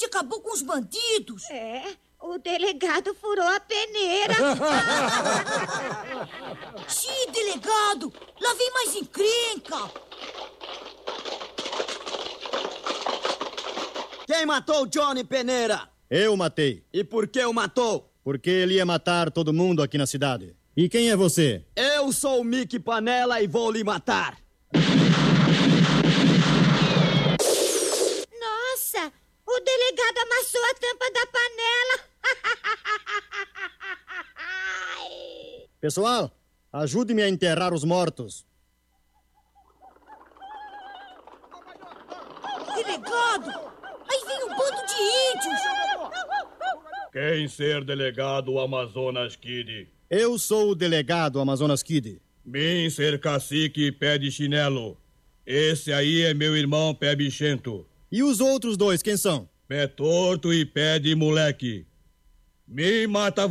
gente acabou com os bandidos. O delegado furou a peneira. Sim, delegado, lá vem mais encrenca. Quem matou o Johnny Peneira? Eu matei. E por que o matou? Porque ele ia matar todo mundo aqui na cidade. E quem é você? Eu sou o Mickey Panela e vou lhe matar. Nossa, o delegado amassou a tampa da panela. Pessoal, ajude-me a enterrar os mortos. Delegado, aí vem um bando de índios. Quem ser delegado Amazonas Kid? Eu sou o delegado Amazonas Kid. Mim ser cacique Pé de Chinelo. Esse aí é meu irmão Pé Bichento. E os outros dois, quem são? Pé Torto e Pé de Moleque. Mim mata